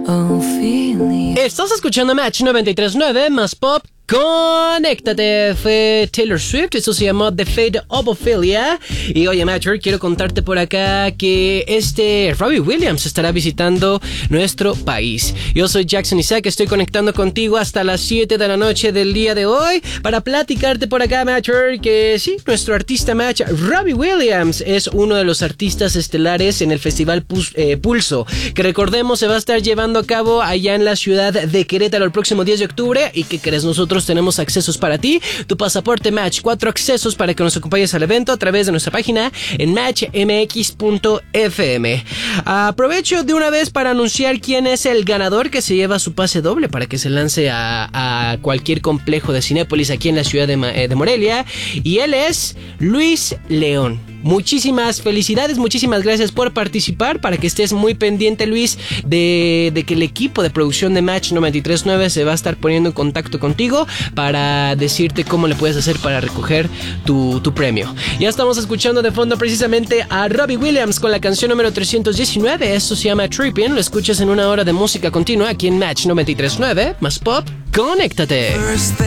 Ophelia. Estás escuchando Match 93.9 más pop. Conéctate, fue Taylor Swift, eso se llamó The Fate of Ophelia. Y oye, Matcher, quiero contarte por acá que Robbie Williams estará visitando nuestro país. Yo soy Jackson Isaac, estoy conectando contigo hasta las 7 de la noche del día de hoy para platicarte por acá, Matcher, que sí, nuestro artista match, Robbie Williams, es uno de los artistas estelares en el Festival Pulso, que recordemos se va a estar llevando a cabo allá en la ciudad de Querétaro el próximo 10 de octubre. ¿Y qué crees? Nosotros tenemos accesos para ti, tu pasaporte Match, 4 accesos para que nos acompañes al evento a través de nuestra página en matchmx.fm. Aprovecho de una vez para anunciar quién es el ganador que se lleva su pase doble para que se lance a cualquier complejo de Cinépolis aquí en la ciudad de Morelia, y él es Luis León. Muchísimas felicidades, muchísimas gracias por participar. Para que estés muy pendiente, Luis, de que el equipo de producción de Match 93.9 se va a estar poniendo en contacto contigo para decirte cómo le puedes hacer para recoger tu premio. Ya estamos escuchando de fondo precisamente a Robbie Williams con la canción número 319. Esto se llama Trippin'. Lo escuchas en una hora de música continua aquí en Match 93.9 más pop. Conéctate.